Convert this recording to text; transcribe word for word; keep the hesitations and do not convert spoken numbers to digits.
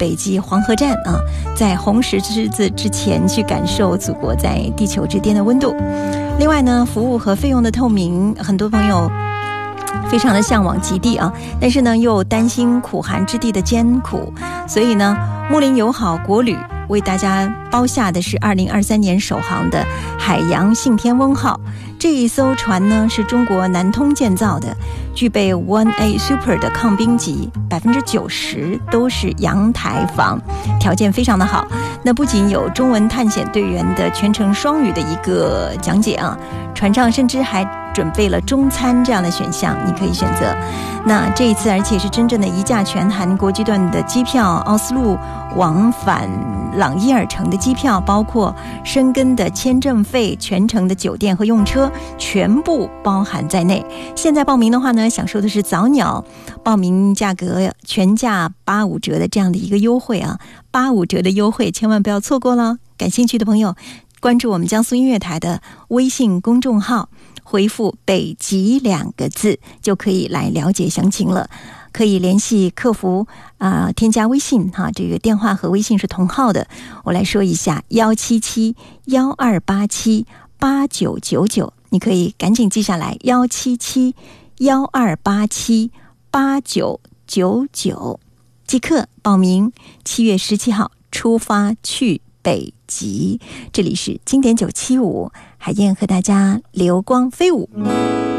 北极黄河站啊，在红十字之前去感受祖国在地球之巅的温度。另外呢，服务和费用的透明，很多朋友非常的向往极地啊，但是呢又担心苦寒之地的艰苦，所以呢睦邻友好国旅为大家包下的是二零二三年首航的海洋信天翁号。这一艘船呢是中国南通建造的，具备 one A Super 的抗冰级，百分之九十都是阳台房，条件非常的好。那不仅有中文探险队员的全程双语的一个讲解啊，船上甚至还准备了中餐这样的选项，你可以选择。那这一次而且是真正的一价全含国际段的机票，奥斯陆往返朗伊尔城的机票，包括申根的签证费、全程的酒店和用车全部包含在内。现在报名的话呢，享受的是早鸟报名价格全价八五折的这样的一个优惠啊，八五折的优惠千万不要错过了。感兴趣的朋友关注我们江苏音乐台的微信公众号，回复北极两个字就可以来了解详情了。可以联系客服啊、呃，添加微信哈，这个电话和微信是同号的。我来说一下，幺七七幺二八七八九九九，你可以赶紧记下来，幺七七幺二八七八九九九，即刻报名。七月十七号出发去北极。这里是经典九七五，海燕和大家流光飞舞。